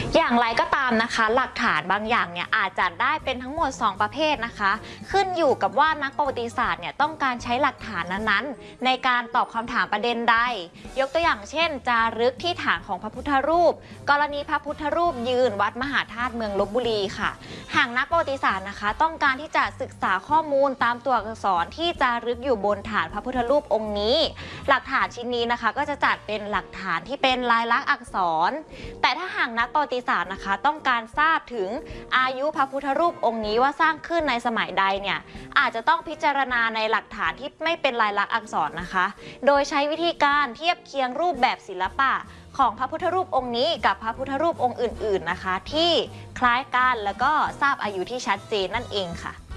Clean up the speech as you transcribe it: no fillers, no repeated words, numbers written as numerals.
อย่างไรก็ตามนะคะหลักฐานบางอย่างเนี่ยอาจจะได้เป็นทั้งหมด2ประเภทนะคะขึ้นอยู่กับว่านักประวัติศาสตร์เนี่ยต้องการใช้หลักฐานนั้นๆในการตอบคำถามประเด็นใดยกตัวอย่างเช่นจารึกที่ฐานของพระพุทธรูปกรณีพระพุทธรูปยืนวัดมหาธาตุเมืองลพบุรีค่ะหากนักประวัติศาสตร์นะคะต้องการที่จะศึกษาข้อมูลตามตัวอักษรที่จารึกอยู่บนฐานพระพุทธรูปองค์นี้หลักฐานชิ้นนี้นะคะก็จะจัดเป็นหลักฐานที่เป็นลายลักษณ์อักษรแต่ถ้าหากนักประวัติศาสตร์นะคะต้องการทราบถึงอายุพระพุทธรูปองค์นี้ว่าสร้างขึ้นในสมัยใดเนี่ยอาจจะต้องพิจารณาในหลักฐานที่ไม่เป็นลายลักษณ์อักษรนะคะโดยใช้วิธีการเทียบเคียงรูปแบบศิลปะของพระพุทธรูปองค์นี้กับพระพุทธรูปองค์อื่นๆนะคะที่คล้ายกันแล้วก็ทราบอายุที่ชัดเจนนั่นเองค่ะ